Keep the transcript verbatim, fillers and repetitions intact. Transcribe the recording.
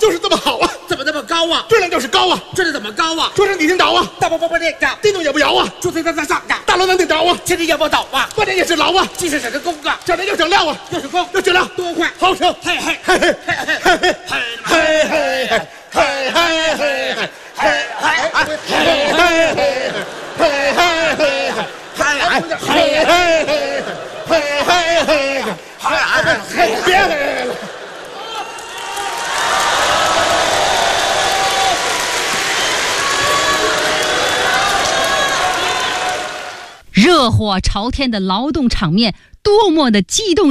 就是这么好啊！ 怎么那么高啊？ 质量就是高啊！ 质量怎么高啊？ 桌上你听倒啊， 大包包包这个， 地动也不摇啊， 就在它上啊， 大楼能顶着啊， 千里也不倒啊， 半年也是牢啊， 即使省着工啊， 整人又整料啊， 又是工又整料， 多快， 好省， 嘿嘿嘿嘿嘿嘿嘿嘿嘿嘿嘿嘿嘿嘿嘿嘿嘿嘿别嘿了。 热火朝天的劳动场面，多么的激动！